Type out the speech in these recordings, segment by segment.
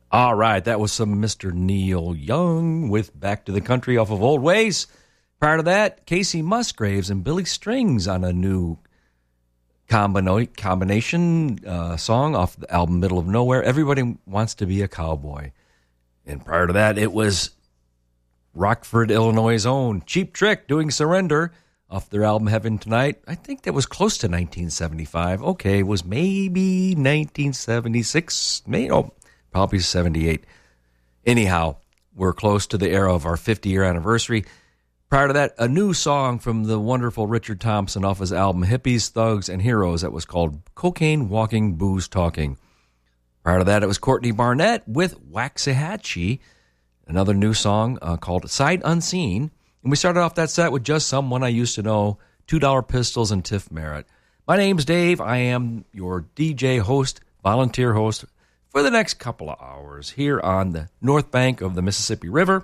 All right, that was some Mr. Neil Young with Back to the Country off of Old Ways. Prior to that, Casey Musgraves and Billy Strings on a new combination song off the album Middle of Nowhere, Everybody Wants to Be a Cowboy. And prior to that, it was Rockford, Illinois' own Cheap Trick doing Surrender off their album Heaven Tonight. I think that was close to 1975. Okay, it was maybe 1976, probably 78. Anyhow, we're close to the era of our 50-year anniversary. Prior to that, a new song from the wonderful Richard Thompson off his album Hippies, Thugs, and Heroes that was called Cocaine Walking, Booze Talking. Prior to that, it was Courtney Barnett with Waxahachie, another new song called Sight Unseen. And we started off that set with Just Someone I Used to Know, $2 Pistols, and Tiff Merritt. My name's Dave. I am your DJ host, volunteer host, for the next couple of hours here on the north bank of the Mississippi River.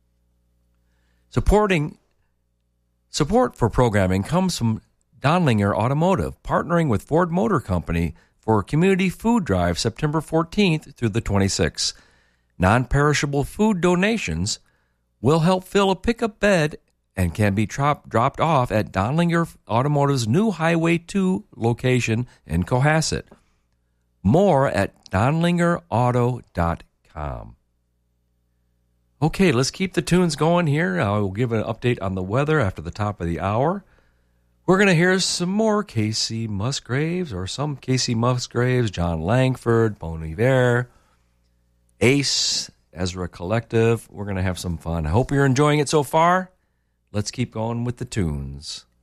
Support for programming comes from Donlinger Automotive, partnering with Ford Motor Company for a community food drive September 14th through the 26th. Non-perishable food donations will help fill a pickup bed and can be dropped off at Donlinger Automotive's new Highway 2 location in Cohasset. More at donlingerauto.com. Okay, let's keep the tunes going here. I will give an update on the weather after the top of the hour. We're going to hear some more Casey Musgraves, or some Casey Musgraves, John Langford, Bon Iver, Ace, Ezra Collective. We're going to have some fun. I hope you're enjoying it so far. Let's keep going with the tunes.